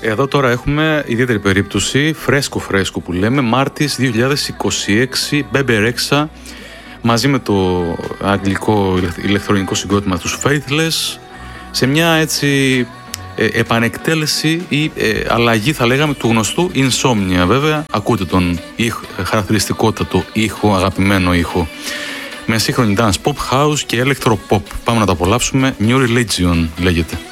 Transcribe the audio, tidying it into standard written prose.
Εδώ τώρα έχουμε ιδιαίτερη περίπτωση, φρέσκο που λέμε, Μάρτης 2026, Bebe Rexha, μαζί με το αγγλικό ηλεκτρονικό συγκρότημα τους Faithless, σε μια έτσι επανεκτέλεση ή αλλαγή, θα λέγαμε, του γνωστού Insomnia. Βέβαια, ακούτε τον χαρακτηριστικότατο ήχο, αγαπημένο ήχο, με σύγχρονη dance, pop, house και electro pop. Πάμε να το απολαύσουμε. New Religion λέγεται.